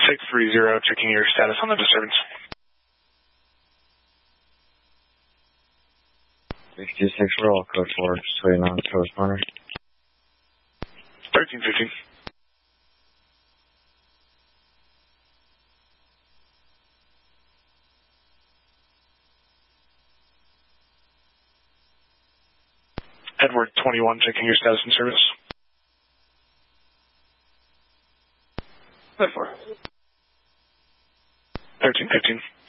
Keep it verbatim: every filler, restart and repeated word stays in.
six three zero, checking your status on the disturbance. six two six roll, code four, just waiting on corresponder. thirteen fifteen. Edward twenty-one, checking your status and service. Code four. thirteen fifteen.